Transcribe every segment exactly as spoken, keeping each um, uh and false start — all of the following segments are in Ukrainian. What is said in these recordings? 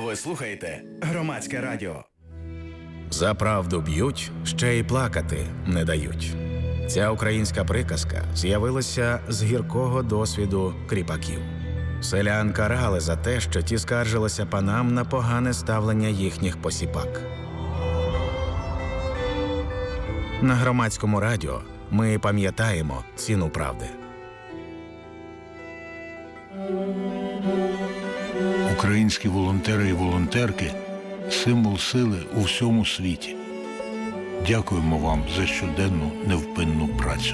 Ви слухаєте Громадське радіо. За правду б'ють, ще й плакати не дають. Ця українська приказка з'явилася з гіркого досвіду кріпаків. Селян карали за те, що ті скаржилися панам на погане ставлення їхніх посіпак. На Громадському радіо ми пам'ятаємо ціну правди. Українські волонтери і волонтерки – символ сили у всьому світі. Дякуємо вам за щоденну невпинну працю.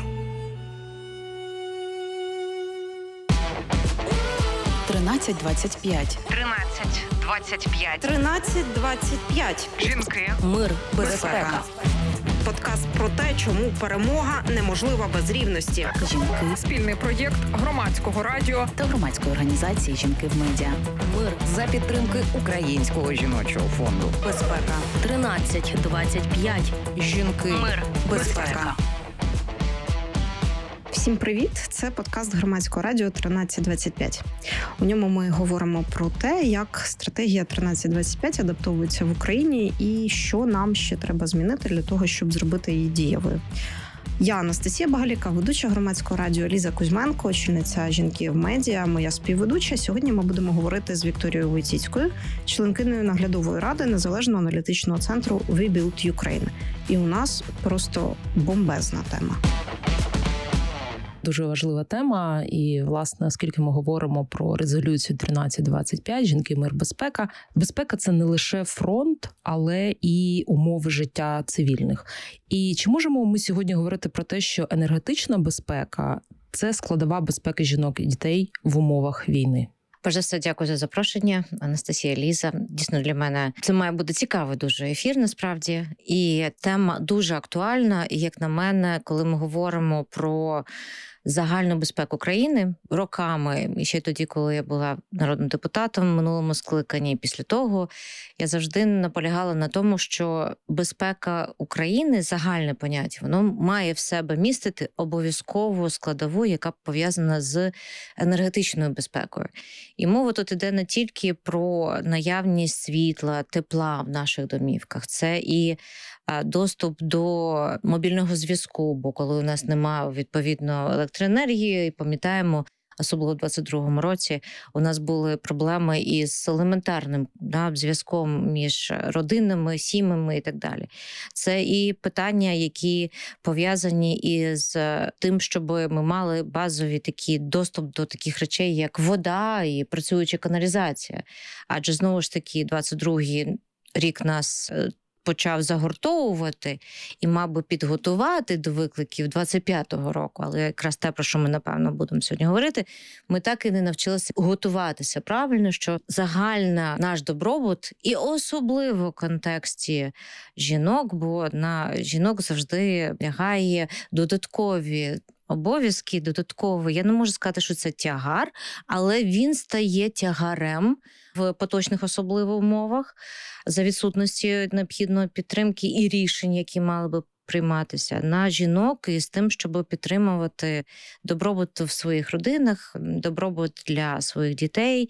тринадцять двадцять п'ять. тринадцять двадцять п'ять. тринадцять двадцять п'ять. Жінки. Мир, безпека. Подкаст про те, чому перемога неможлива без рівності. Жінки Спільний проєкт Громадського радіо та громадської організації «Жінки в медіа». Мир за підтримки Українського жіночого фонду. Безпека. тринадцять двадцять п'ять. Жінки. Мир. Безпека. Всім привіт! Це подкаст Громадського радіо тринадцять двадцять п'ять. У ньому ми говоримо про те, як стратегія тринадцять двадцять п'ять адаптовується в Україні і що нам ще треба змінити для того, щоб зробити її дієвою. Я Анастасія Багаліка, ведуча Громадського радіо, Ліза Кузьменко, очільниця «Жінки в медіа», моя співведуча. Сьогодні ми будемо говорити з Вікторією Войціцькою, членкиною наглядової ради Незалежного аналітичного центру «We Build Ukraine». І у нас просто бомбезна тема. Дуже важлива тема, і, власне, оскільки ми говоримо про резолюцію тринадцять двадцять п'ять «Жінки, мир, безпека», безпека – це не лише фронт, але і умови життя цивільних. І чи можемо ми сьогодні говорити про те, що енергетична безпека – це складова безпеки жінок і дітей в умовах війни? Перш за все, дякую за запрошення, Анастасія, Ліза. Дійсно, для мене це має бути цікавий дуже ефір, насправді. І тема дуже актуальна. І, як на мене, коли ми говоримо про загальну безпеку країни роками, і ще тоді, коли я була народним депутатом в минулому скликанні, і після того, я завжди наполягала на тому, що безпека України, загальне поняття, воно має в себе містити обов'язкову складову, яка пов'язана з енергетичною безпекою. І мова тут іде не тільки про наявність світла, тепла в наших домівках, це і доступ до мобільного зв'язку, бо коли у нас немає, відповідно, електроенергії, і пам'ятаємо, особливо в двадцять другому році, у нас були проблеми із елементарним да, зв'язком між родинами, сім'ями і так далі. Це і питання, які пов'язані із тим, щоб ми мали базові такі доступ до таких речей, як вода і працююча каналізація. Адже, знову ж таки, двадцять другий рік нас почав загортовувати і мав би підготувати до викликів двадцять п'ятого року, але якраз те, про що ми, напевно, будемо сьогодні говорити, ми так і не навчилися готуватися правильно, що загальна наш добробут, і особливо в контексті жінок, бо на жінок завжди лягає додаткові обов'язки, додаткові. Я не можу сказати, що це тягар, але він стає тягарем в поточних особливо умовах за відсутності необхідної підтримки і рішень, які мали би прийматися на жінок, і з тим, щоб підтримувати добробут в своїх родинах, добробут для своїх дітей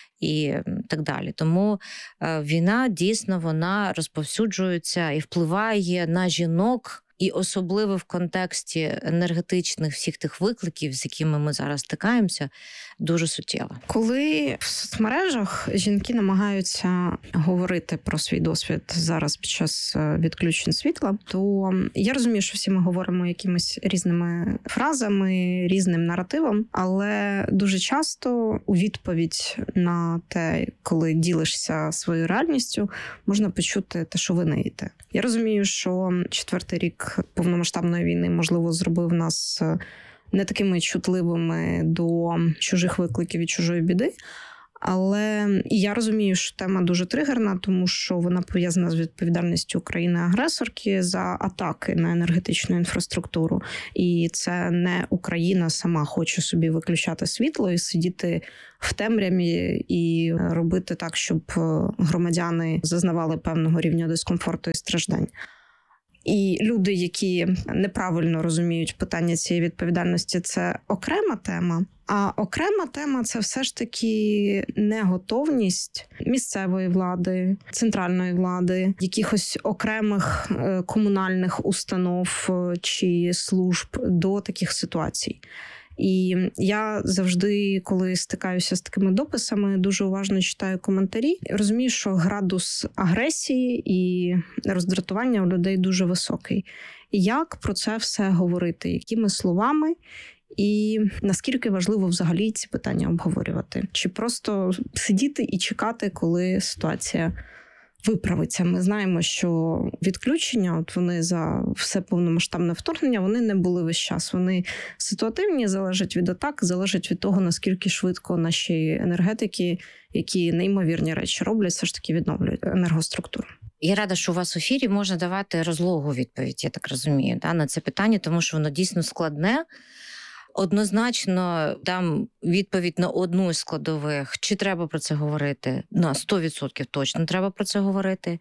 і так далі. Тому війна, дійсно, вона розповсюджується і впливає на жінок, і особливо в контексті енергетичних всіх тих викликів, з якими ми зараз стикаємося, дуже суттєво. Коли в соцмережах жінки намагаються говорити про свій досвід зараз під час відключень світла, то я розумію, що всі ми говоримо якимись різними фразами, різним наративом, але дуже часто у відповідь на те, коли ділишся своєю реальністю, можна почути те, що ви ниєте. Я розумію, що четвертий рік повномасштабної війни, можливо, зробив нас не такими чутливими до чужих викликів і чужої біди, але я розумію, що тема дуже тригерна, тому що вона пов'язана з відповідальністю країни-агресорки за атаки на енергетичну інфраструктуру. І це не Україна сама хоче собі виключати світло і сидіти в темряві і робити так, щоб громадяни зазнавали певного рівня дискомфорту і страждань. І люди, які неправильно розуміють питання цієї відповідальності, це окрема тема. А окрема тема – це все ж таки неготовність місцевої влади, центральної влади, якихось окремих комунальних установ чи служб до таких ситуацій. І я завжди, коли стикаюся з такими дописами, дуже уважно читаю коментарі. Розумію, що градус агресії і роздратування у людей дуже високий. Як про це все говорити? Якими словами? І наскільки важливо взагалі ці питання обговорювати? Чи просто сидіти і чекати, коли ситуація виправиться? Ми знаємо, що відключення, от вони за все повномасштабне вторгнення, вони не були весь час. Вони ситуативні, залежать від атак, залежать від того, наскільки швидко наші енергетики, які неймовірні речі роблять, все ж таки відновлюють енергоструктуру. Я рада, що у вас в ефірі можна давати розлогу відповідь, я так розумію, да, на це питання, тому що воно дійсно складне. Однозначно дам відповідь на одну із складових. Чи треба про це говорити? На сто відсотків точно треба про це говорити.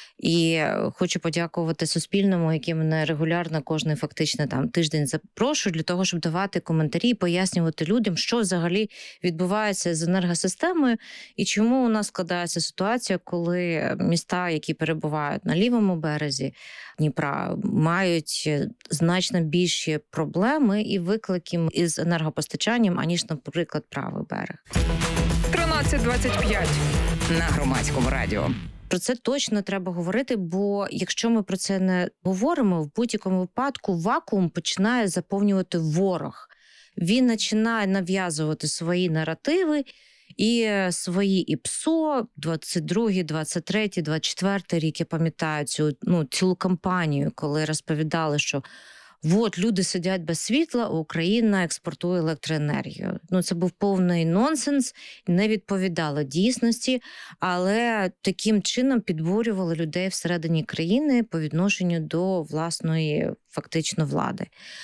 І хочу подякувати Суспільному, які мене регулярно кожний фактично там тиждень запрошують для того, щоб давати коментарі, пояснювати людям, що взагалі відбувається з енергосистемою і чому у нас складається ситуація, коли міста, які перебувають на лівому березі Дніпра, мають значно більші проблеми і виклики із енергопостачанням, аніж, наприклад, правий берег. тринадцять двадцять п'ять на Громадському радіо. Про це точно треба говорити, бо якщо ми про це не говоримо, в будь-якому випадку вакуум починає заповнювати ворог. Він починає нав'язувати свої наративи і свої ІПСО, двадцять другий, двадцять третій, двадцять четвертий рік, я пам'ятаю цю ну, цілу кампанію, коли розповідали, що от люди сидять без світла, а Україна експортує електроенергію. Ну, це був повний нонсенс, не відповідало дійсності, але таким чином підбурювали людей всередині країни по відношенню до власної фактично влади.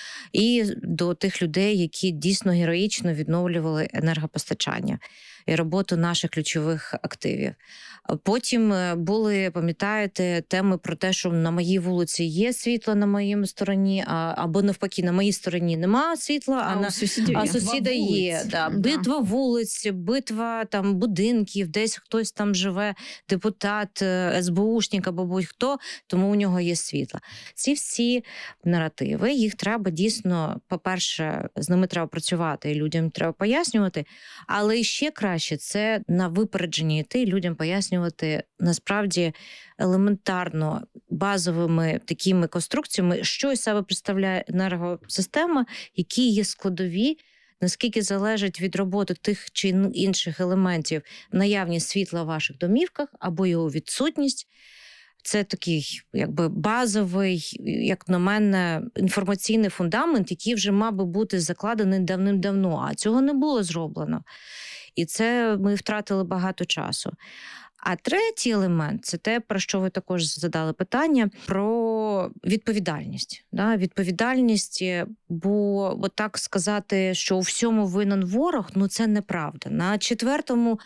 І до тих людей, які дійсно героїчно відновлювали енергопостачання і роботу наших ключових активів. Потім були, пам'ятаєте, теми про те, що на моїй вулиці є світло на моїй стороні, а, або навпаки, на моїй стороні немає світла, а, а на сусіда, а сусіда є. Да. Да. Битва вулиць, битва там будинків, десь хтось там живе, депутат, ес бе ушник або будь-хто, тому у нього є світло. Ці всі наративи, їх треба дійсно, по-перше, з ними треба працювати, і людям треба пояснювати, але ще краще це на випередженні йти і людям пояснювати насправді елементарно базовими такими конструкціями, що із себе представляє енергосистема, які є складові, наскільки залежить від роботи тих чи інших елементів наявність світла в ваших домівках або його відсутність. Це такий, якби, базовий, як на мене, інформаційний фундамент, який вже мав би бути закладений давним-давно, а цього не було зроблено. І це ми втратили багато часу. А третій елемент – це те, про що ви також задали питання, про відповідальність. Да? Відповідальність, бо от так сказати, що у всьому винен ворог, ну це неправда. На четвертому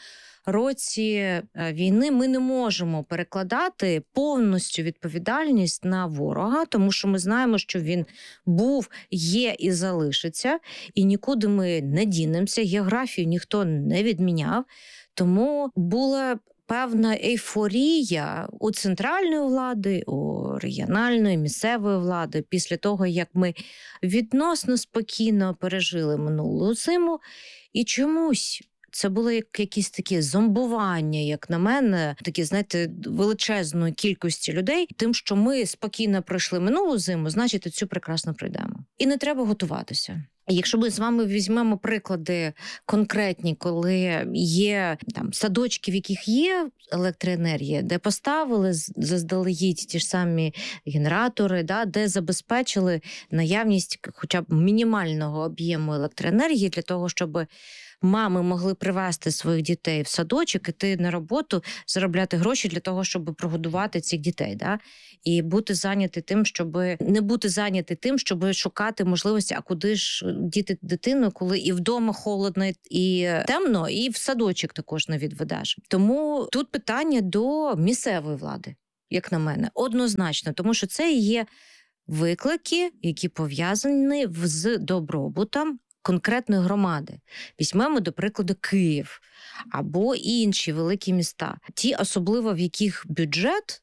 році війни ми не можемо перекладати повністю відповідальність на ворога, тому що ми знаємо, що він був, є і залишиться, і нікуди ми не дінемося, географію ніхто не відміняв, тому була певна ейфорія у центральної влади, у регіональної, місцевої влади після того, як ми відносно спокійно пережили минулу зиму, і чомусь це було як якісь такі зомбування, як на мене, такі, знаєте, величезної кількості людей, тим, що ми спокійно пройшли минулу зиму, значить, цю прекрасно пройдемо. І не треба готуватися. Якщо ми з вами візьмемо приклади конкретні, коли є там садочки, в яких є електроенергія, де поставили заздалегідь ті ж самі генератори, да, де забезпечили наявність хоча б мінімального об'єму електроенергії для того, щоб мами могли привезти своїх дітей в садочок, іти на роботу, заробляти гроші для того, щоб прогодувати цих дітей. Да? І бути зайняті тим, щоб не бути зайняті тим, щоб шукати можливості, а куди ж діти дитину, коли і вдома холодно, і темно, і в садочок також не відведеш. Тому тут питання до місцевої влади, як на мене, однозначно, тому що це є виклики, які пов'язані з добробутом конкретної громади. Візьмемо, до прикладу, Київ або інші великі міста. Ті, особливо в яких бюджет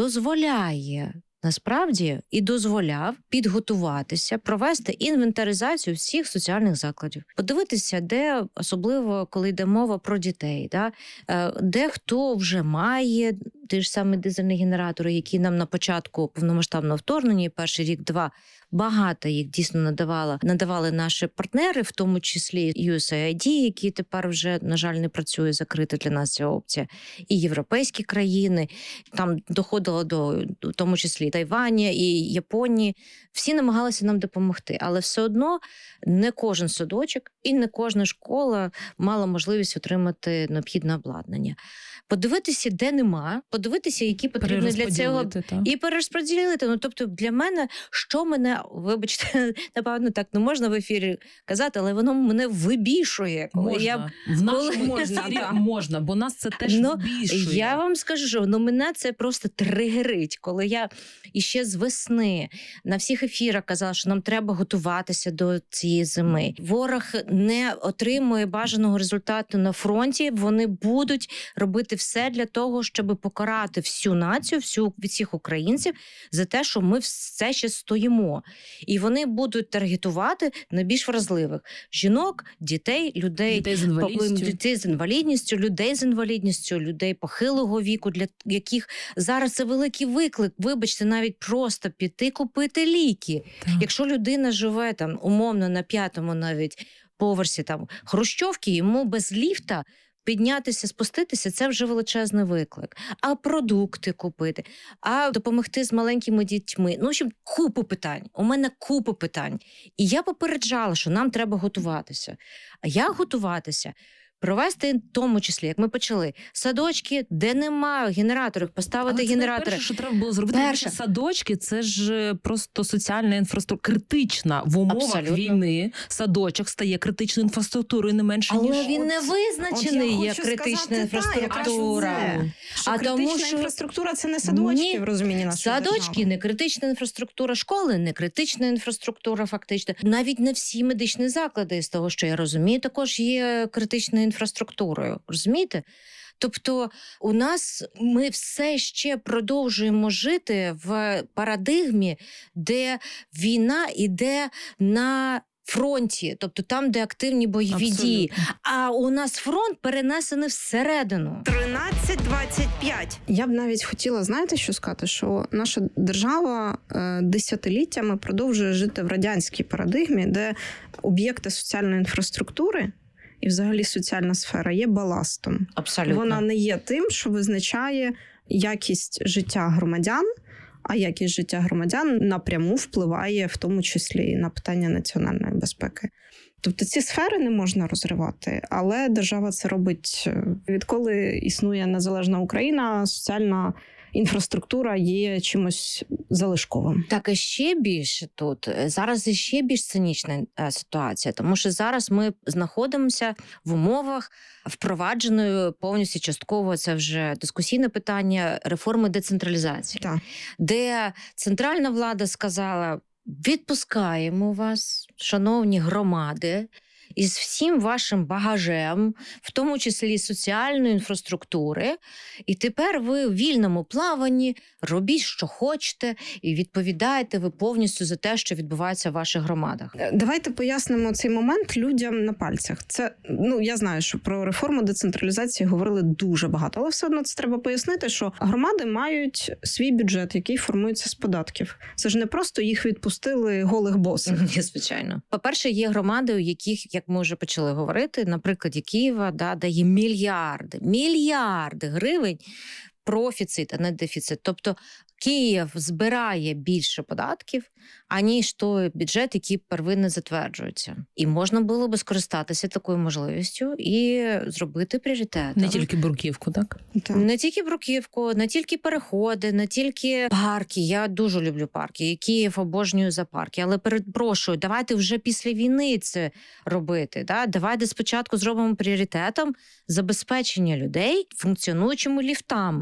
дозволяє насправді і дозволяв підготуватися, провести інвентаризацію всіх соціальних закладів. Подивитися, де, особливо коли йде мова про дітей, да? Де хто вже має ті ж самі дизельні генератори, які нам на початку повномасштабного вторгнення, перший рік-два, багато їх дійсно надавали, надавали наші партнери, в тому числі ю ес ей ай ді, який тепер вже, на жаль, не працює, закрита для нас ця опція, і європейські країни. Там доходило до, в тому числі, Тайваня і Японії. Всі намагалися нам допомогти, але все одно не кожен садочок і не кожна школа мала можливість отримати необхідне обладнання. Подивитися, де нема, подивитися, які потрібні для цього, та. і перерозподілити. Ну, тобто, для мене, що мене, вибачте, напевно, так не можна в ефірі казати, але воно мене вибішує. Коли Можна. Я... В нашому коли... можна, можна, бо нас це теж ну, вибішує. Я вам скажу, що ну, мене це просто тригерить, коли я іще з весни на всіх ефірах казала, що нам треба готуватися до цієї зими. Ворог не отримує бажаного результату на фронті, вони будуть робити все для того, щоб покарати всю націю, всю всіх українців за те, що ми все ще стоїмо. І вони будуть таргетувати найбільш вразливих жінок, дітей, людей, дітей з інвалідністю, дітей з інвалідністю, людей з інвалідністю, людей похилого віку, для яких зараз це великий виклик. Вибачте, навіть просто піти купити ліки. Так. Якщо людина живе там умовно на п'ятому навіть поверсі там хрущовки, йому без ліфта піднятися, спуститися – це вже величезний виклик. А продукти купити, а допомогти з маленькими дітьми. Ну, в общем, купу питань. У мене купу питань. І я попереджала, що нам треба готуватися. А як готуватися? Провести, в тому числі, як ми почали, садочки, де немає генераторів, поставити Але це генератори. перше, що треба було зробити. Перше. Садочки – це ж просто соціальна інфраструктура, критична. В умовах Абсолютно. війни садочок стає критичною інфраструктурою не менше, Але ніж... він не визначений як критична інфраструктура. Що А критична тому, що... інфраструктура – це не садочки, Ні. в розумінні нашої Садочки, держави. не критична інфраструктура школи, не критична інфраструктура фактично. Навіть не всі медичні заклади, з того, що я розумію, також є критичною інфраструктурою. Розумієте? Тобто у нас ми все ще продовжуємо жити в парадигмі, де війна йде на фронті, тобто там, де активні бойові Абсолютно. дії. А у нас фронт перенесений всередину. тринадцять двадцять п'ять. Я б навіть хотіла, знаєте, що сказати, що наша держава е, десятиліттями продовжує жити в радянській парадигмі, де об'єкти соціальної інфраструктури і взагалі соціальна сфера є баластом. Абсолютно. Вона не є тим, що визначає якість життя громадян, а якість життя громадян напряму впливає в тому числі і на питання національної безпеки. Тобто ці сфери не можна розривати, але держава це робить. Відколи існує незалежна Україна, соціальна інфраструктура є чимось залишковим. Так, і ще більше тут. Зараз іще більш цинічна ситуація, тому що зараз ми знаходимося в умовах впровадженої повністю частково, це вже дискусійне питання, реформи децентралізації. Так. Де центральна влада сказала: відпускаємо вас, шановні громади, із всім вашим багажем, в тому числі соціальної інфраструктури, і тепер ви в вільному плаванні, робіть, що хочете, і відповідаєте ви повністю за те, що відбувається в ваших громадах. Давайте пояснимо цей момент людям на пальцях. Це, ну, я знаю, що про реформу децентралізації говорили дуже багато, але все одно це треба пояснити, що громади мають свій бюджет, який формується з податків. Це ж не просто їх відпустили голих босих. Ні, звичайно. По-перше, є громади, у яких, як ми вже почали говорити, на прикладі Києва, да, дає мільярди, мільярди гривень профіцит, а не дефіцит. Тобто Київ збирає більше податків, аніж той бюджет, який первинно затверджується. І можна було би скористатися такою можливістю і зробити пріоритет. Не тільки бруківку, так? Так. Не тільки бруківку, не тільки переходи, не тільки парки. Я дуже люблю парки. І Київ обожнюю за парки. Але перепрошую, давайте вже після війни це робити. Да? Давайте спочатку зробимо пріоритетом забезпечення людей функціонуючими ліфтами,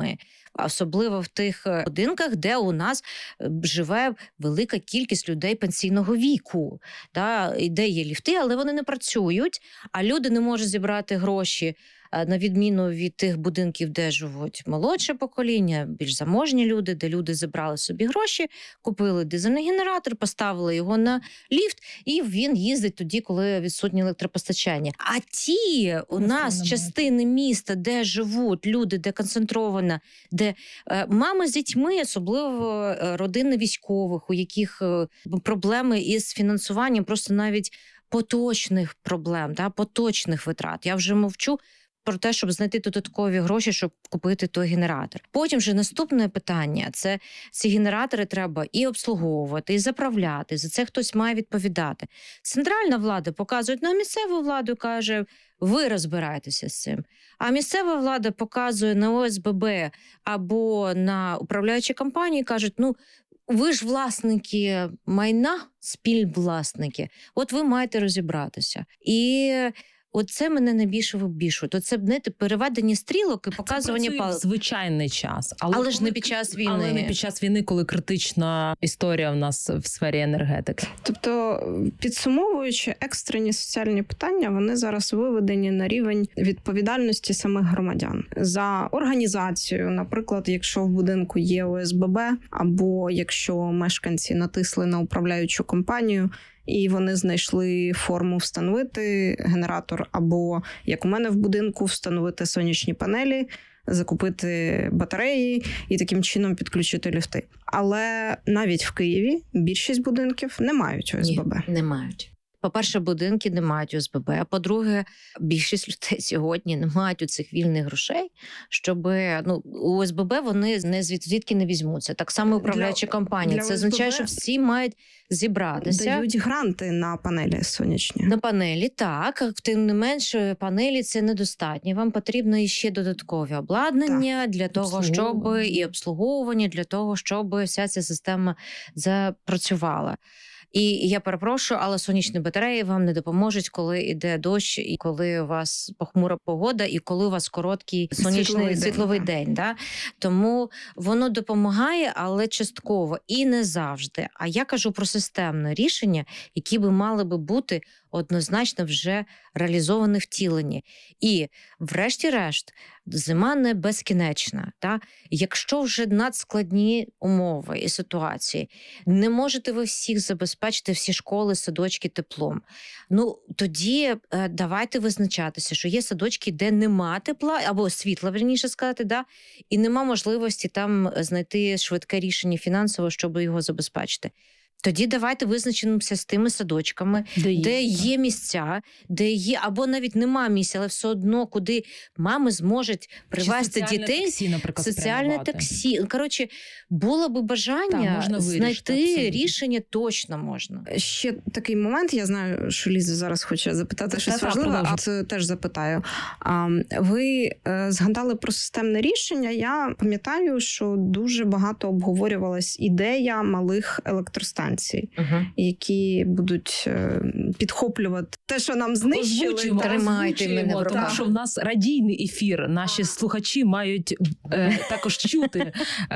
особливо в тих будинках, де у нас живе велика кількість людей пенсійного віку, да, де є ліфти, але вони не працюють, а люди не можуть зібрати гроші, на відміну від тих будинків, де живуть молодше покоління, більш заможні люди, де люди зібрали собі гроші, купили дизельний генератор, поставили його на ліфт, і він їздить тоді, коли відсутнє електропостачання. А ті у нас частини міста, де живуть люди, де концентровано, де е, мами з дітьми, особливо е, родини військових, у яких е, проблеми із фінансуванням, просто навіть поточних проблем, да, поточних витрат. Я вже мовчу про те, щоб знайти додаткові гроші, щоб купити той генератор. Потім же наступне питання – це ці генератори треба і обслуговувати, і заправляти. За це хтось має відповідати. Центральна влада показує на місцеву владу, каже, ви розбираєтеся з цим. А місцева влада показує на О С Б Б або на управляючі компанії, кажуть, ну, ви ж власники майна, співвласники, от ви маєте розібратися. І оце мене найбільше вибішує. То це, знаєте, переведення стрілок і показування палок. Це звичайний час. Але, але ж коли... не під час війни. Але не під час війни, коли критична історія в нас в сфері енергетики. Тобто, підсумовуючи, екстрені соціальні питання, вони зараз виведені на рівень відповідальності самих громадян. За організацію, наприклад, якщо в будинку є О С Б Б, або якщо мешканці натисли на управляючу компанію, і вони знайшли форму встановити генератор, або, як у мене в будинку, встановити сонячні панелі, закупити батареї і таким чином підключити ліфти. Але навіть в Києві більшість будинків не мають О С Б Б. Ні, не мають. По-перше, будинки не мають О С Б Б, а по-друге, більшість людей сьогодні не мають у цих вільних грошей, щоб, ну, у О С Б Б вони не звідки не візьмуться. Так само управляючі для, компанії. для Це означає, що всі мають зібратися. Дають гранти на панелі сонячні. На панелі, так. Тим не менше, панелі це недостатньо. Вам потрібно іще додаткові обладнання так. для того, щоб і обслуговування, для того, щоб вся ця система запрацювала. І я перепрошую, але сонячні батареї вам не допоможуть, коли йде дощ, і коли у вас похмура погода, і коли у вас короткий сонячний світловий, світловий день. день да? Тому воно допомагає, але частково і не завжди. А я кажу про системне рішення, які би мали би бути однозначно вже реалізовані, втілені. І врешті-решт, зима не безкінечна. Та? Якщо вже надскладні умови і ситуації, не можете ви всіх забезпечити, всі школи, садочки теплом, ну тоді е, давайте визначатися, що є садочки, де нема тепла, або світла, верніше сказати, да? І нема можливості там знайти швидке рішення фінансово, щоб його забезпечити. Тоді давайте визначимося з тими садочками, де є, де є місця, де є, або навіть нема місця, але все одно, куди мами зможуть привезти дітей. Таксі, наприклад, соціальне таксі. Коротше, було би бажання Та, знайти абсолютно. Рішення, точно можна. Ще такий момент, я знаю, що Ліза зараз хоче запитати та, щось та, важливе, а це теж запитаю. А, ви е, згадали про системне рішення. Я пам'ятаю, що дуже багато обговорювалась ідея малих електростанцій. Uh-huh. Які будуть е, підхоплювати те, що нам знищили. Озвучимо, Тримайте мене в руках. Тому що в нас радійний ефір. Наші слухачі мають е, також чути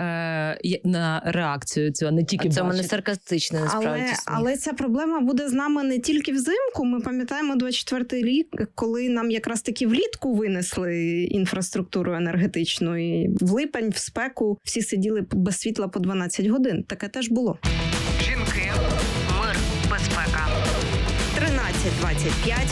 е, на реакцію цього, не тільки бачити. Це мене саркастичне, насправді. Але, але ця проблема буде з нами не тільки взимку. Ми пам'ятаємо двадцять четвертий рік, коли нам якраз таки влітку винесли інфраструктуру енергетичну. І в липень, в спеку всі сиділи без світла по дванадцять годин. Таке теж було. Жінки, мир, безпека. тринадцять двадцять п'ять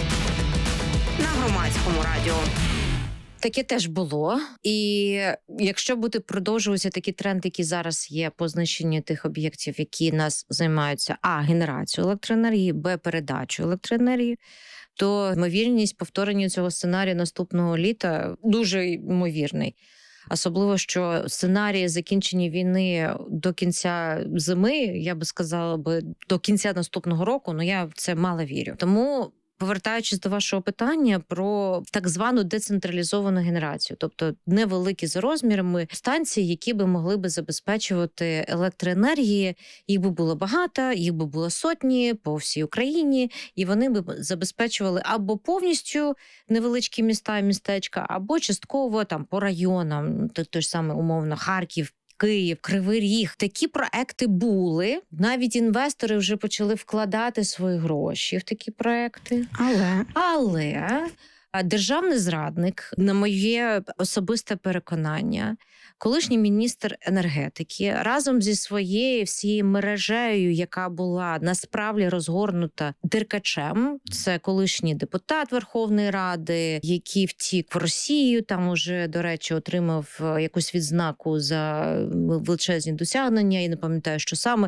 на Громадському радіо. Таке теж було. І якщо буде продовжуватися такий тренд, який зараз є по знищенню тих об'єктів, які нас займаються а. генерацією електроенергії, б. передачою електроенергії, то ймовірність повторення цього сценарію наступного літа дуже ймовірний. Особливо, що сценарії закінчення війни до кінця зими, я би сказала би, до кінця наступного року, ну я в це мало вірю. Тому Повертаючись до вашого питання про так звану децентралізовану генерацію, тобто невеликі за розмірами станції, які би могли би забезпечувати електроенергії, їх би було багато, їх би було сотні по всій Україні, і вони би забезпечували або повністю невеличкі міста і містечка, або частково там по районам, той ж саме умовно Харків, Київ, Кривий Ріг. Такі проекти були. Навіть інвестори вже почали вкладати свої гроші в такі проекти. Але, Але державний зрадник, на моє особисте переконання, колишній міністр енергетики разом зі своєю всією мережею, яка була насправді розгорнута Деркачем, це колишній депутат Верховної Ради, який втік в Росію, там уже, до речі, отримав якусь відзнаку за величезні досягнення, і не пам'ятаю, що саме,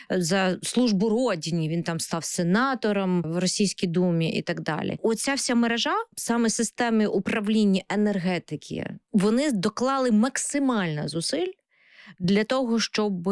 за службу родині, він там став сенатором в Російській Думі і так далі. Оця вся мережа, саме системи управління енергетики, вони доклали максимально зусиль для того, щоб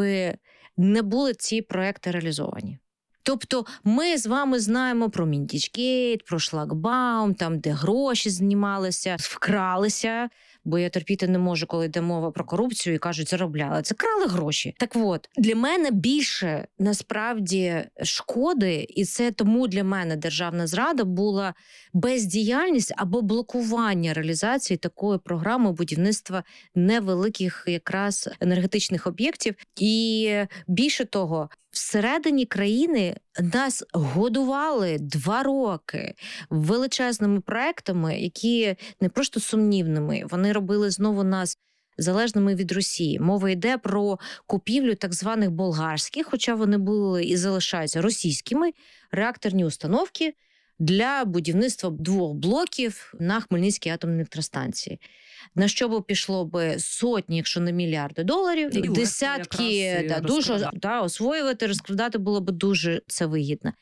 не були ці проекти реалізовані. Тобто ми з вами знаємо про Міндічгейт, про шлагбаум, там, де гроші знімалися, вкралися, бо я терпіти не можу, коли йде мова про корупцію і кажуть, заробляли. Це крали гроші. Так от, для мене більше, насправді, шкоди, і це тому для мене державна зрада була бездіяльність або блокування реалізації такої програми будівництва невеликих якраз енергетичних об'єктів. І більше того, всередині країни нас годували два роки величезними проектами, які не просто сумнівними, вони робили знову нас залежними від Росії. Мова йде про купівлю так званих болгарських, хоча вони були і залишаються російськими, реакторні установки для будівництва двох блоків на Хмельницькій атомній електростанції. На що б пішло би сотні, якщо не мільярди доларів, і десятки, да, дуже да, освоювати, розкрадати було б дуже це вигідно.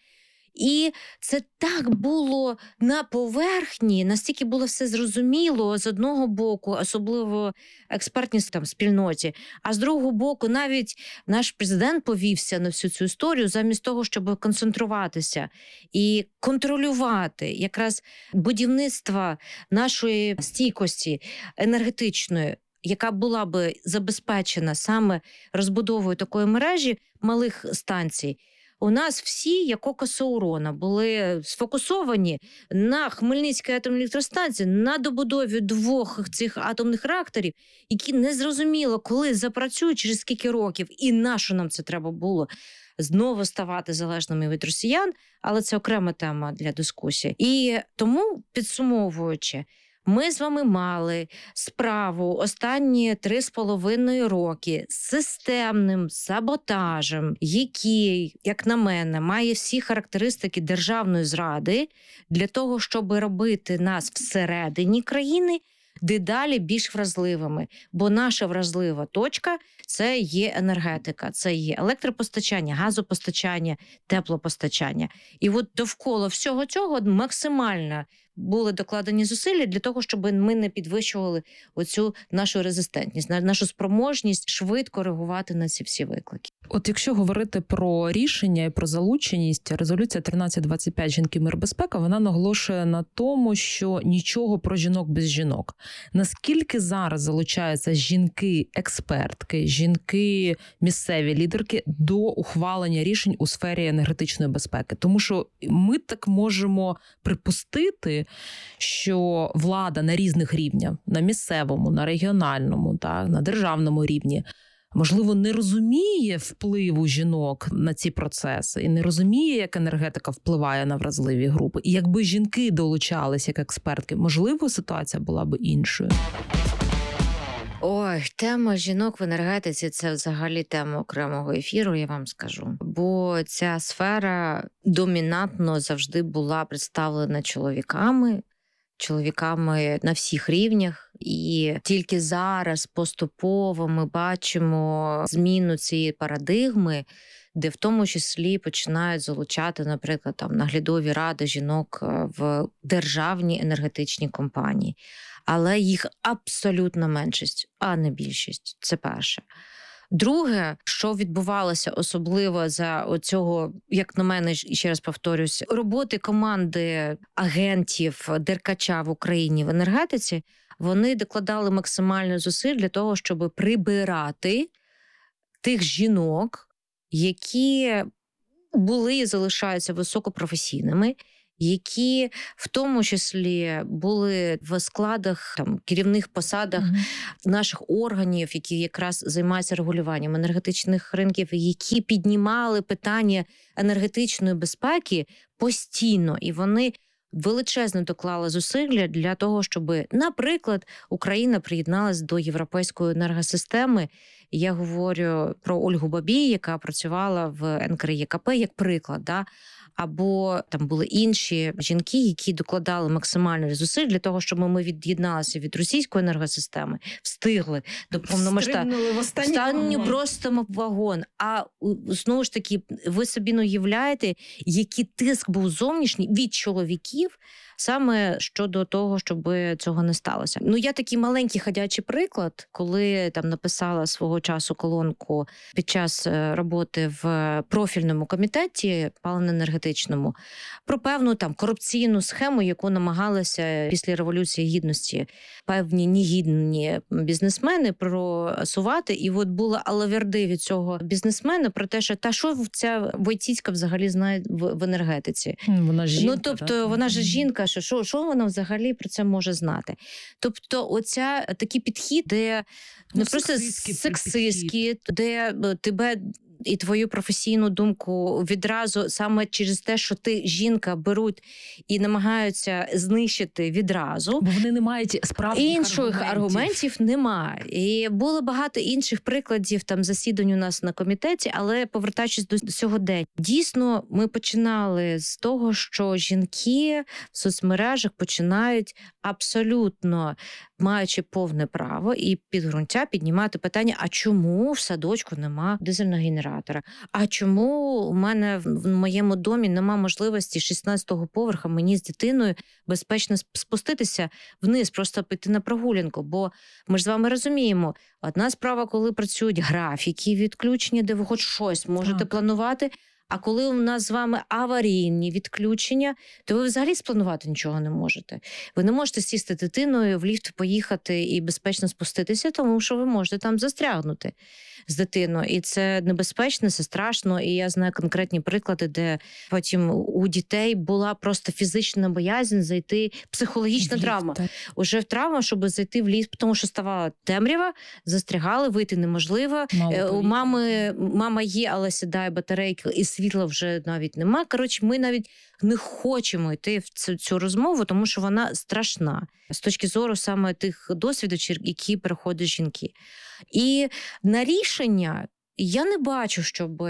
І це так було на поверхні, настільки було все зрозуміло з одного боку, особливо експертній там спільноті, а з другого боку навіть наш президент повівся на всю цю історію замість того, щоб концентруватися і контролювати якраз будівництво нашої стійкості енергетичної, яка була би забезпечена саме розбудовою такої мережі малих станцій. У нас всі, як око Саурона, були сфокусовані на Хмельницькій атомній електростанції, на добудові двох цих атомних реакторів, які не зрозуміло, коли запрацюють, через скільки років, і на що нам це треба було знову ставати залежними від росіян, але це окрема тема для дискусії. І тому, підсумовуючи, ми з вами мали справу останні три з половиною роки з системним саботажем, який, як на мене, має всі характеристики державної зради для того, щоб робити нас всередині країни дедалі більш вразливими. Бо наша вразлива точка – це є енергетика, це є електропостачання, газопостачання, теплопостачання. І от довкола всього цього максимально були докладені зусилля для того, щоб ми не підвищували оцю нашу резистентність, нашу спроможність швидко реагувати на ці всі виклики. От якщо говорити про рішення і про залученість, резолюція тринадцять двадцять п'ять «Жінки, мир, безпека», вона наголошує на тому, що нічого про жінок без жінок. Наскільки зараз залучаються жінки-експертки, жінки, місцеві лідерки до ухвалення рішень у сфері енергетичної безпеки? Тому що ми так можемо припустити, що влада на різних рівнях, на місцевому, на регіональному, так, на державному рівні, можливо, не розуміє впливу жінок на ці процеси і не розуміє, як енергетика впливає на вразливі групи. І якби жінки долучалися як експертки, можливо, ситуація була б іншою. Ой, тема жінок в енергетиці – це взагалі тема окремого ефіру, я вам скажу. Бо ця сфера домінантно завжди була представлена чоловіками, чоловіками на всіх рівнях. І тільки зараз поступово ми бачимо зміну цієї парадигми, де в тому числі починають залучати, наприклад, там наглядові ради жінок в державні енергетичні компанії. Але їх абсолютна меншість, а не більшість. Це перше. Друге, що відбувалося особливо за оцього, як на мене, ще раз повторюсь, роботи команди агентів Деркача в Україні в енергетиці, вони докладали максимально зусиль для того, щоб прибирати тих жінок, які були і залишаються високопрофесійними, які в тому числі були в складах, там, керівних посадах mm-hmm. наших органів, які якраз займаються регулюванням енергетичних ринків, які піднімали питання енергетичної безпеки постійно. І вони величезно доклали зусилля для того, щоб, наприклад, Україна приєдналась до європейської енергосистеми. Я говорю про Ольгу Бабій, яка працювала в ен ка ер є ка пе, як приклад, да? Або там були інші жінки, які докладали максимально зусиль для того, щоб ми від'єдналися від російської енергосистеми, встигли до повномасштабного. в останній просто вагон. А знову ж таки, ви собі не уявляєте, який тиск був зовнішній від чоловіків, саме щодо того, щоб цього не сталося. Ну, я такий маленький ходячий приклад, коли там написала свого часу колонку під час роботи в профільному комітеті паливно-енергетичному про певну там корупційну схему, яку намагалися після Революції Гідності певні негідні бізнесмени просувати. І от була алаверди від цього бізнесмена про те, що та що ця Войціцька взагалі знає в, в енергетиці. Вона ж жінка, ну, тобто, так? Вона ж жінка, що, що, що вона взагалі про це може знати? Тобто, оця такий підхід, де ну, не просто сексистський, де тебе і твою професійну думку відразу саме через те, що ти жінка, беруть і намагаються знищити відразу. Бо вони не мають справжніх інших аргументів. аргументів немає. І було багато інших прикладів там засідань у нас на комітеті, але повертаючись до сьогодення. Дійсно, ми починали з того, що жінки в соцмережах починають абсолютно, маючи повне право і підґрунтя піднімати питання, а чому в садочку нема дизельного генератора? А чому у мене в моєму домі нема можливості шістнадцятого поверха мені з дитиною безпечно спуститися вниз, просто піти на прогулянку? Бо ми ж з вами розуміємо, одна справа, коли працюють графіки відключення, де ви хоч щось можете так. планувати, а коли у нас з вами аварійні відключення, то ви взагалі спланувати нічого не можете. Ви не можете сісти дитиною в ліфт, поїхати і безпечно спуститися, тому що ви можете там застрягнути з дитиною. І це небезпечно, це страшно. І я знаю конкретні приклади, де потім у дітей була просто фізична боязнь зайти, психологічна в травма. Ліфт, уже в травма, щоб зайти в ліфт, тому що ставала темрява, застрягали, вийти неможливо. Мало у мами, мама є, але сідає батарейка, і світла вже навіть нема. Коротше, ми навіть не хочемо йти в цю, цю розмову, тому що вона страшна. З точки зору саме тих досвідів, які переходять жінки. І на рішення я не бачу, щоб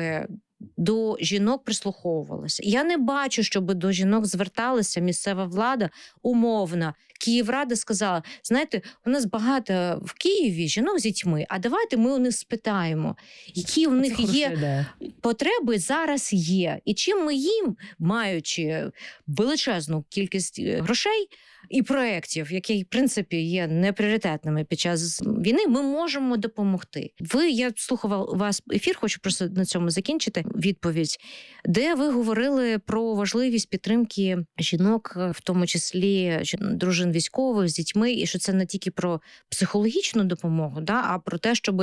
до жінок прислуховувалася. Я не бачу, щоб до жінок зверталася місцева влада умовно. Київрада сказала, знаєте, у нас багато в Києві жінок з дітьми, а давайте ми у них спитаємо, які у них є потреби, зараз є. І чим ми їм, маючи величезну кількість грошей і проєктів, які, в принципі, є непріоритетними під час війни, ми можемо допомогти. Ви, я слухала вас ефір, хочу просто на цьому закінчити відповідь, де ви говорили про важливість підтримки жінок, в тому числі дружин військових з дітьми, і що це не тільки про психологічну допомогу, да, а про те, щоб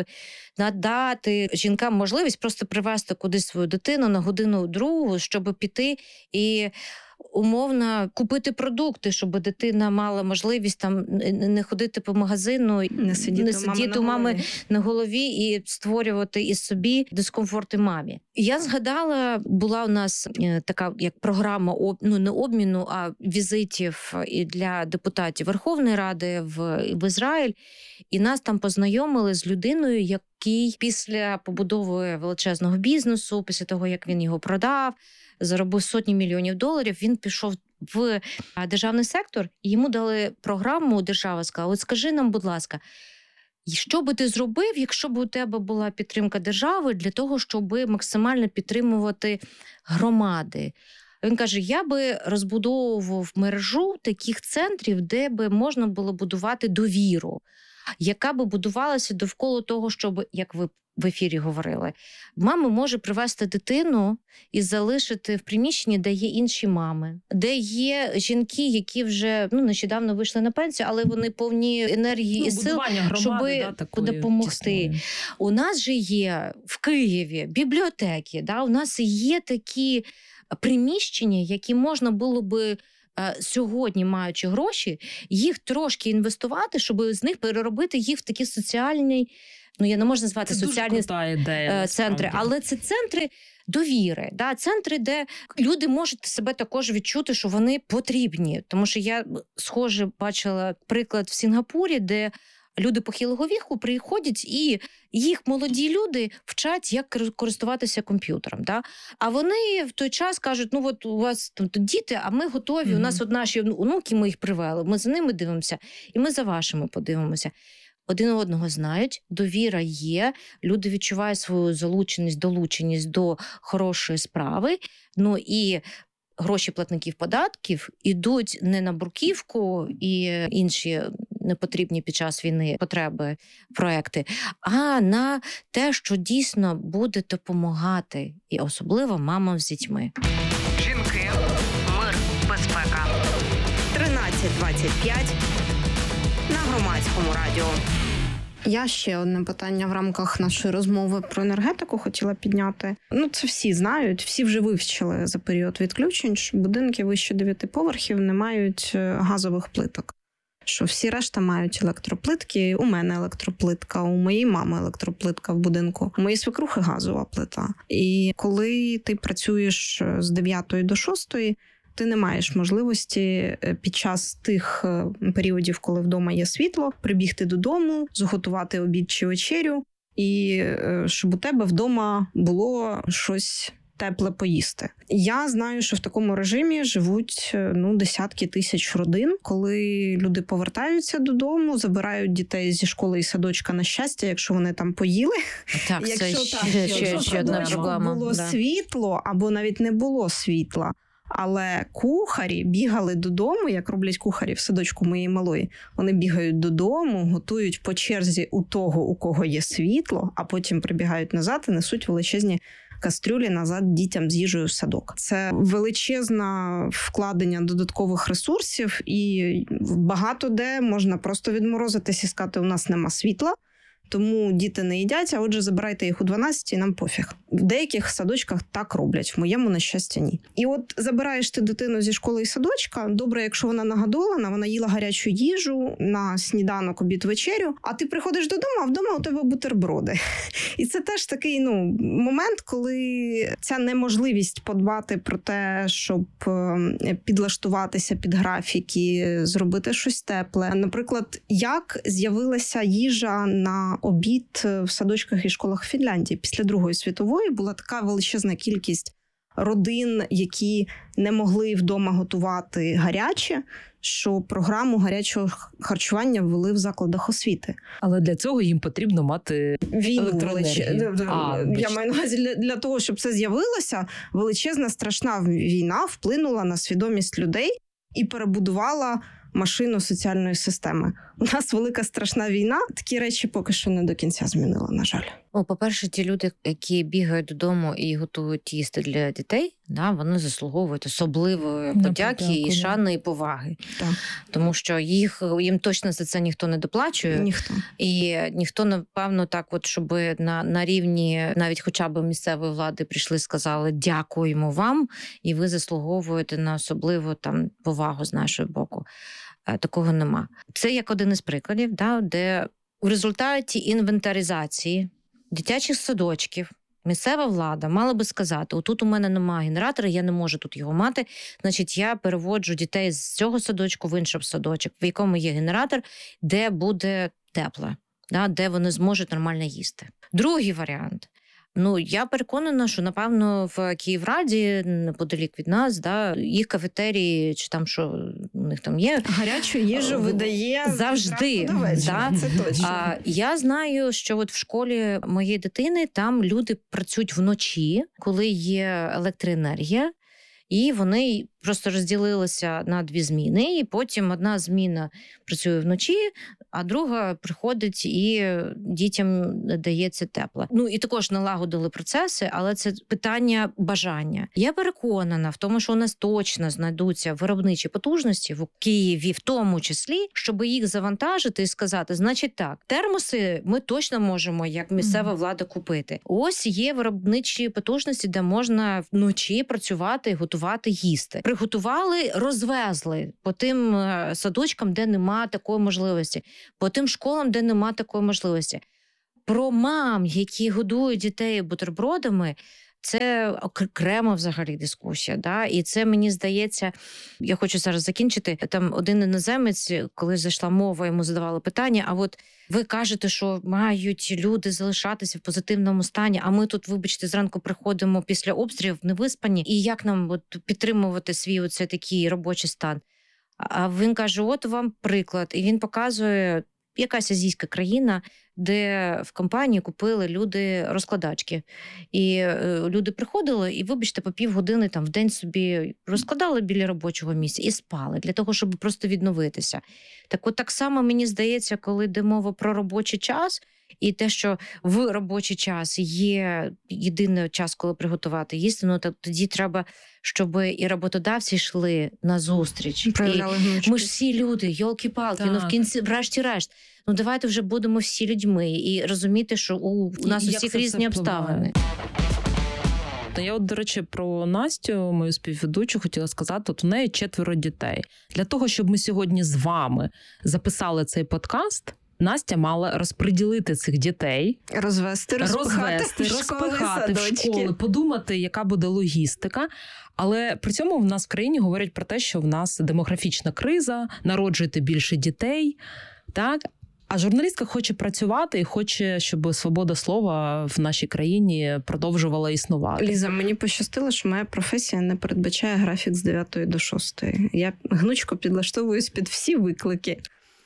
надати жінкам можливість просто привезти кудись свою дитину на годину-другу, щоб піти і умовно купити продукти, щоб дитина мала можливість там не ходити по магазину, не сидіти, не сидіти у мами, мами на голові і створювати із собі дискомфорти мамі. Я згадала, була у нас така як програма, ну не обміну, а візитів і для депутатів Верховної Ради в, в Ізраїль, і нас там познайомили з людиною, який після побудови величезного бізнесу, після того, як він його продав, заробив сотні мільйонів доларів, він пішов в державний сектор, і йому дали програму, держава сказала, от скажи нам, будь ласка, що би ти зробив, якщо б у тебе була підтримка держави для того, щоб максимально підтримувати громади? Він каже, я би розбудовував мережу таких центрів, де би можна було будувати довіру. яка би будувалася довкола того, щоб, як ви в ефірі говорили, мама може привезти дитину і залишити в приміщенні, де є інші мами, де є жінки, які вже ну, нещодавно вийшли на пенсію, але вони повні енергії Ну, і сил, будування громади, щоб да, такої допомогти. тісної. У нас же є в Києві бібліотеки, да? У нас є такі приміщення, які можна було би е, сьогодні, маючи гроші, їх трошки інвестувати, щоб з них переробити їх в такі соціальні, ну я не можу назвати Це соціальні дуже крута ідея, е, центри, насправді. але це центри довіри, да? Центри, де люди можуть себе також відчути, що вони потрібні. Тому що я схоже бачила приклад в Сінгапурі, де люди похилого віку приходять і їх молоді люди вчать, як користуватися комп'ютером. Да? А вони в той час кажуть, ну от у вас тут діти, а ми готові, mm-hmm. у нас от наші онуки, ми їх привели, ми за ними дивимося, і ми за вашими подивимося. Один одного знають, довіра є, люди відчувають свою залученість, долученість до хорошої справи, ну і гроші платників податків ідуть не на бруківку і інші непотрібні під час війни потреби, проекти, а на те, що дійсно буде допомагати, і особливо мамам з дітьми. Жінки, мир, безпека. тринадцять двадцять п'ять на Громадському радіо. Я ще одне питання в рамках нашої розмови про енергетику хотіла підняти. Ну, це всі знають, всі вже вивчили за період відключень, що будинки вище дев'яти поверхів не мають газових плиток. Що всі решта мають електроплитки. У мене електроплитка, у моєї мами електроплитка в будинку, у моєї свекрухи газова плита. І коли ти працюєш з дев'ятої до шостої, ти не маєш можливості під час тих періодів, коли вдома є світло, прибігти додому, зготувати обід чи вечерю, і щоб у тебе вдома було щось тепле поїсти. Я знаю, що в такому режимі живуть ну, десятки тисяч родин, коли люди повертаються додому, забирають дітей зі школи і садочка на щастя, якщо вони там поїли. Так, якщо це так, ще, якщо ще, ще одна проблема. було Да. світло, або навіть не було світла, але кухарі бігали додому, як роблять кухарі в садочку моєї малої. Вони бігають додому, готують по черзі у того, у кого є світло, а потім прибігають назад і несуть величезні кастрюлі назад дітям з їжею в садок. Це величезне вкладення додаткових ресурсів, і багато де можна просто відморозитись і сказати, у нас нема світла, тому діти не їдять, а отже, забирайте їх у дванадцятій, нам пофіг. В деяких садочках так роблять, в моєму, на щастя, ні. І от забираєш ти дитину зі школи і садочка, добре, якщо вона нагодована, вона їла гарячу їжу на сніданок, обід, вечерю, а ти приходиш додому, а вдома у тебе бутерброди. І це теж такий, ну, момент, коли ця неможливість подбати про те, щоб підлаштуватися під графіки, зробити щось тепле. Наприклад, як з'явилася їжа на обід в садочках і школах Фінляндії після Другої світової, була така величезна кількість родин, які не могли вдома готувати гаряче, що програму гарячого харчування ввели в закладах освіти. Але для цього їм потрібно мати Війну електроенергію. велич... А, Я маю на увазі, для, для того, щоб це з'явилося, величезна страшна війна вплинула на свідомість людей і перебудувала машину соціальної системи. У нас велика страшна війна, такі речі поки що не до кінця змінила, на жаль. Ну, по-перше, ті люди, які бігають додому і готують їсти для дітей, да, вони заслуговують особливої Не подяки подяку, і шани, і поваги. Так. Тому що їх, їм точно за це ніхто не доплачує. Ніхто. І ніхто, напевно, так от, щоб на, на рівні навіть хоча б місцевої влади прийшли і сказали «дякуємо вам», і ви заслуговуєте на особливу там повагу з нашого боку. Такого нема. Це як один із прикладів, да, де у результаті інвентаризації дитячих садочків місцева влада мала би сказати, отут у мене немає генератора, я не можу тут його мати, значить я переводжу дітей з цього садочку в інший садочок, в якому є генератор, де буде тепло, да, де вони зможуть нормально їсти. Другий варіант. Ну, я переконана, що, напевно, в Київраді, неподалік від нас, да, їх кафетерії, чи там, що у них там є. Гарячу їжу видає завжди. Да? Це точно. А, я знаю, що от в школі моєї дитини там люди працюють вночі, коли є електроенергія, і вони просто розділилися на дві зміни, і потім одна зміна працює вночі, а друга приходить і дітям дається тепло. Ну і також налагодили процеси, але це питання бажання. Я переконана в тому, що у нас точно знайдуться виробничі потужності в Києві, в тому числі, щоб їх завантажити і сказати, значить так, термоси ми точно можемо, як місцева влада, купити. Ось є виробничі потужності, де можна вночі працювати, готувати, їсти. Приготували, розвезли по тим садочкам, де нема такої можливості, по тим школам, де нема такої можливості. Про мам, які годують дітей бутербродами, це окрема взагалі дискусія. Да? І це, мені здається, я хочу зараз закінчити, там один іноземець, коли зайшла мова, йому задавали питання, а от ви кажете, що мають люди залишатися в позитивному стані, а ми тут, вибачте, зранку приходимо після обстрілів невиспані, і як нам от підтримувати свій оце такий робочий стан? А він каже, от вам приклад, і він показує якась азійська країна, де в компанії купили люди розкладачки. І е, люди приходили і, вибачте, по півгодини там в день собі розкладали біля робочого місця і спали, для того, щоб просто відновитися. Так от так само, мені здається, коли йде мова про робочий час, і те, що в робочий час є єдиний час, коли приготувати їсти, ну так тоді треба, щоб і роботодавці йшли на зустріч. І ми ж всі люди, йолки-палки, ну в кінці, врешті-решт, ну давайте вже будемо всі людьми і розуміти, що у, у нас у всіх різні обставини. Я от, до речі, про Настю, мою співведучу, хотіла сказати, от у неї четверо дітей. Для того, щоб ми сьогодні з вами записали цей подкаст, Настя мала розподілити цих дітей, розвести, розпихати, розвести, в школи, розпихати в школи, подумати, яка буде логістика. Але при цьому в нас в країні говорять про те, що в нас демографічна криза, народжуйте більше дітей, так? А журналістка хоче працювати і хоче, щоб свобода слова в нашій країні продовжувала існувати. Ліза, мені пощастило, що моя професія не передбачає графік з дев'ятої до шостої. Я гнучко підлаштовуюсь під всі виклики.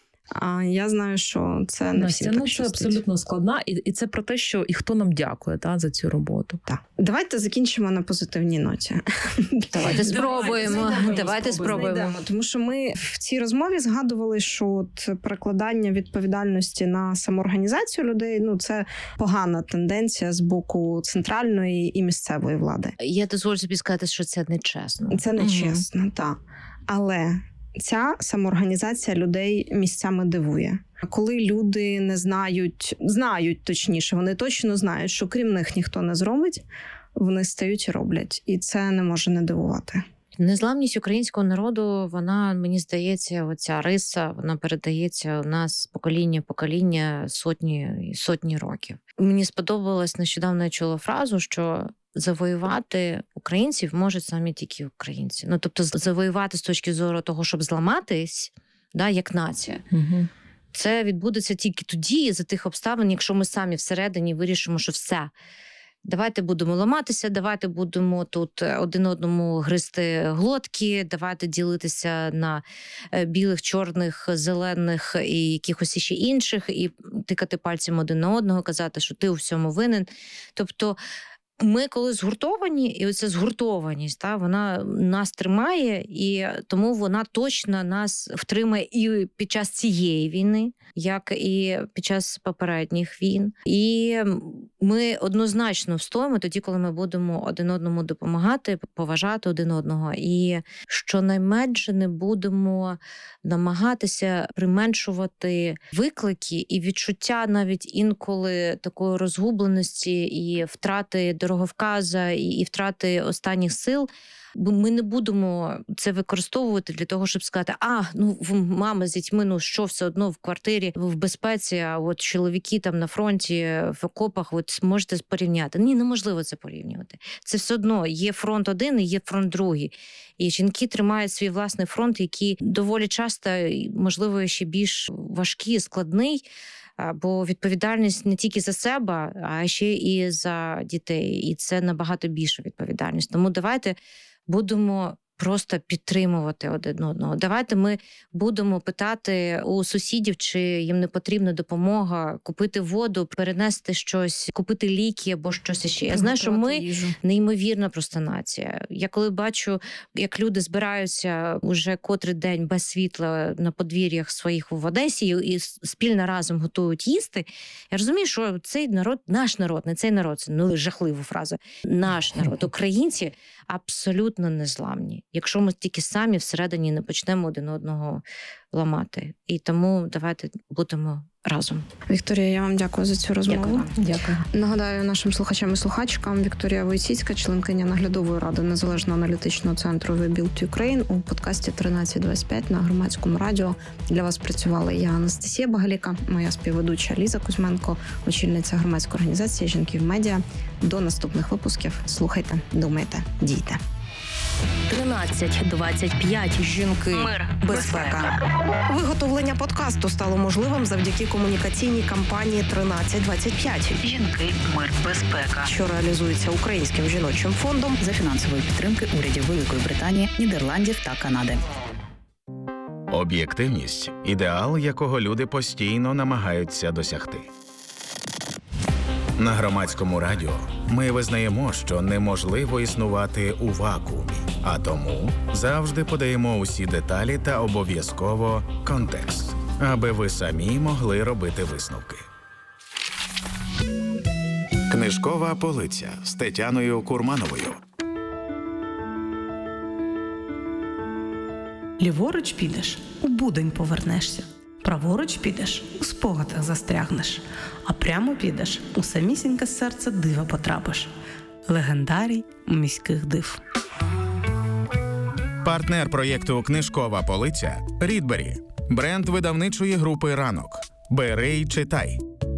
А я знаю, що це не всі Настя, так ну, це абсолютно складна, і, і це про те, що і хто нам дякує та, за цю роботу. Так. Давайте закінчимо на позитивній ноті. Давайте спробуємо. Давайте спробуємо. Тому що ми в цій розмові згадували, що от перекладання відповідальності на самоорганізацію людей, ну це погана тенденція з боку центральної і місцевої влади. Я дозволю собі сказати, що це нечесно. Це нечесно, угу. Так. Але ця самоорганізація людей місцями дивує. Коли люди не знають, знають точніше, вони точно знають, що крім них ніхто не зробить, вони стають і роблять. І це не може не дивувати. Незламність українського народу, вона, мені здається, оця риса, вона передається у нас з покоління в покоління сотні і сотні років. Мені сподобалось, нещодавно я чула фразу, що завоювати українців можуть самі тільки українці. Ну, тобто завоювати з точки зору того, щоб зламатись, да, як нація. Угу. Це відбудеться тільки тоді, за тих обставин, якщо ми самі всередині вирішимо, що все, давайте будемо ламатися, давайте будемо тут один одному гризти глотки, давайте ділитися на білих, чорних, зелених і якихось іще інших, і тикати пальцем один на одного, казати, що ти у всьому винен. Тобто ми коли згуртовані, і оця згуртованість, та, вона нас тримає, і тому вона точно нас втримає і під час цієї війни, як і під час попередніх війн. І ми однозначно встоїмо тоді, коли ми будемо один одному допомагати, поважати один одного. І щонайменше не будемо намагатися применшувати виклики і відчуття навіть інколи такої розгубленості і втрати дороговказа, і, і втрати останніх сил. Бо ми не будемо це використовувати для того, щоб сказати, а, ну, мама з дітьми, ну, що, все одно в квартирі, в безпеці, а от чоловіки там на фронті, в окопах, от можете порівняти. Ні, неможливо це порівнювати. Це все одно є фронт один і є фронт другий. І жінки тримають свій власний фронт, який доволі часто, можливо, ще більш важкий, складний, бо відповідальність не тільки за себе, а ще і за дітей. І це набагато більша відповідальність. Тому давайте будемо просто підтримувати один одного. Давайте ми будемо питати у сусідів, чи їм не потрібна допомога, купити воду, перенести щось, купити ліки або щось ще. Я знаю, що ми їжу. Неймовірна просто нація. Я коли бачу, як люди збираються уже котрий день без світла на подвір'ях своїх в Одесі і спільно разом готують їсти, я розумію, що цей народ, наш народ, не цей народ, це ну жахлива фраза, наш народ, українці абсолютно незламні, якщо ми тільки самі всередині не почнемо один одного ламати. І тому давайте будемо разом. Вікторія, я вам дякую за цю розмову. Дякую. Дякую. Нагадаю нашим слухачам і слухачкам, Вікторія Войціцька, членкиня наглядової ради Незалежного аналітичного центру «We Build Ukraine» у подкасті тринадцять двадцять п'ять на Громадському радіо. Для вас працювала я, Анастасія Багаліка, моя співведуча Ліза Кузьменко, очільниця громадської організації «Жінки в медіа». До наступних випусків. Слухайте, думайте, дійте. тринадцять двадцять п'ять. Жінки. Мир. Безпека. Виготовлення подкасту стало можливим завдяки комунікаційній кампанії тринадцять двадцять п'ять. Жінки, мир, безпека. Що реалізується Українським жіночим фондом За фінансової підтримки урядів Великої Британії, Нідерландів та Канади. Об'єктивність – ідеал, якого люди постійно намагаються досягти. На Громадському радіо ми визнаємо, що неможливо існувати у вакуумі, а тому завжди подаємо усі деталі та обов'язково контекст, аби ви самі могли робити висновки. Книжкова полиця з Тетяною Курмановою. Ліворуч підеш – у будень повернешся. Праворуч підеш – у спогадах застрягнеш. А прямо підеш – у самісіньке серце дива потрапиш. Легендарій міських див. Партнер проєкту «Книжкова полиця» – Рідбері. Бренд видавничої групи «Ранок». Бери й читай.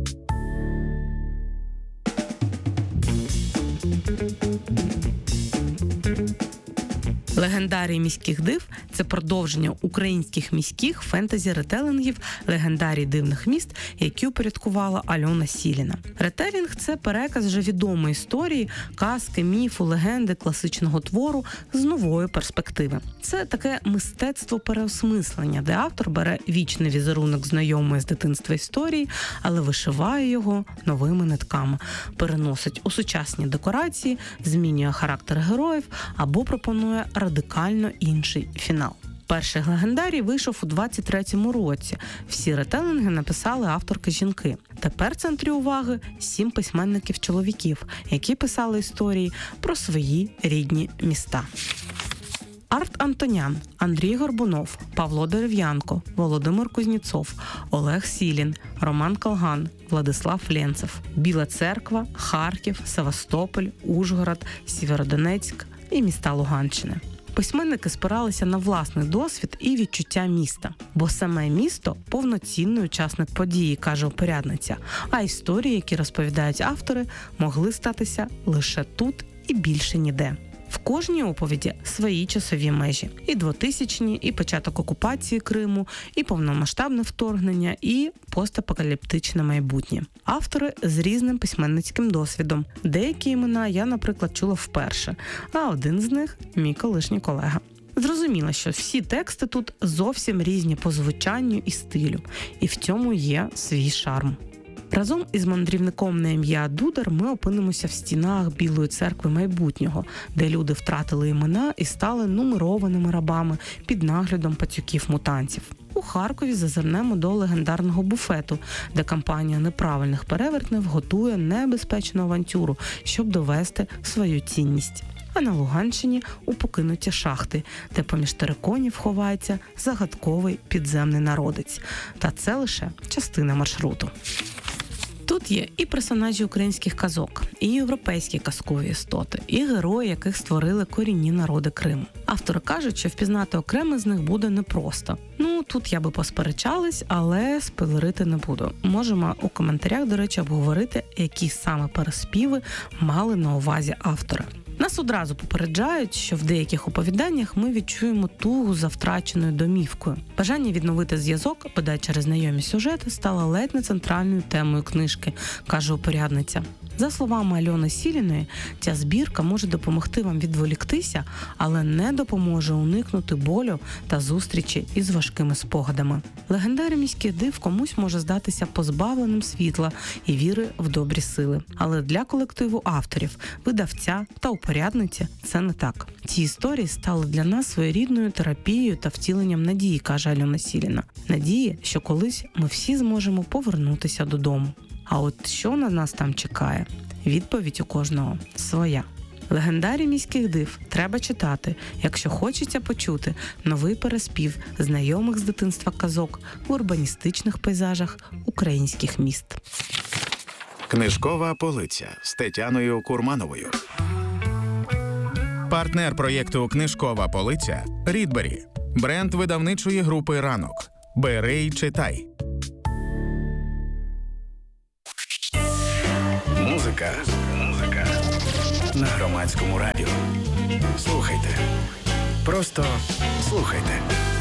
Легендарій міських див – це продовження українських міських фентезі-ретелингів «Легендарій дивних міст», які упорядкувала Альона Сіліна. Ретелінг – це переказ вже відомої історії, казки, міфу, легенди, класичного твору з нової перспективи. Це таке мистецтво переосмислення, де автор бере вічний візерунок знайомої з дитинства історії, але вишиває його новими нитками, переносить у сучасні декорації, змінює характер героїв або пропонує радикально інший фінал. Перший легендарій вийшов у двадцять третьому році. Всі ретелинги написали авторки-жінки. Тепер в центрі уваги сім письменників-чоловіків, які писали історії про свої рідні міста. Арт Антонян, Андрій Горбунов, Павло Дерев'янко, Володимир Кузніцов, Олег Сілін, Роман Калган, Владислав Ленцев, Біла Церква, Харків, Севастополь, Ужгород, Сєвєродонецьк і міста Луганщини. Письменники спиралися на власний досвід і відчуття міста, бо саме місто – повноцінний учасник події, каже опорядниця, а історії, які розповідають автори, могли статися лише тут і більше ніде. В кожній оповіді свої часові межі. І двотисячні, і початок окупації Криму, і повномасштабне вторгнення, і постапокаліптичне майбутнє. Автори з різним письменницьким досвідом. Деякі імена я, наприклад, чула вперше, а один з них – мій колишній колега. Зрозуміло, що всі тексти тут зовсім різні по звучанню і стилю. І в цьому є свій шарм. Разом із мандрівником на ім'я Дудар ми опинимося в стінах Білої церкви майбутнього, де люди втратили імена і стали нумерованими рабами під наглядом пацюків-мутантів. У Харкові зазирнемо до легендарного буфету, де компанія неправильних перевертнів готує небезпечну авантюру, щоб довести свою цінність. А на Луганщині – у покинуті шахти, де поміж териконів ховається загадковий підземний народець. Та це лише частина маршруту. Тут є і персонажі українських казок, і європейські казкові істоти, і герої, яких створили корінні народи Криму. Автори кажуть, що впізнати окремо з них буде непросто. Ну, тут я би посперечалась, але спойлерити не буду. Можемо у коментарях, до речі, обговорити, які саме переспіви мали на увазі автори. Нас одразу попереджають, що в деяких оповіданнях ми відчуємо тугу за втраченою домівкою. Бажання відновити зв'язок, бодай через знайомі сюжети, стало ледь не центральною темою книжки, каже опорядниця. За словами Альони Сіліної, ця збірка може допомогти вам відволіктися, але не допоможе уникнути болю та зустрічі із важкими спогадами. Легендарій міських див комусь може здатися позбавленим світла і віри в добрі сили. Але для колективу авторів, видавця та упорядниці це не так. Ці історії стали для нас своєрідною терапією та втіленням надії, каже Альона Сіліна. Надії, що колись ми всі зможемо повернутися додому. А от що на нас там чекає? Відповідь у кожного своя. Легендарій міських див треба читати, якщо хочеться почути новий переспів знайомих з дитинства казок в урбаністичних пейзажах українських міст. Книжкова полиця з Тетяною Курмановою. Партнер проєкту «Книжкова полиця» – Рідбері. Бренд видавничої групи «Ранок». Бери й читай. Музика. Музика. На Громадському радіо. Слухайте. Просто слухайте.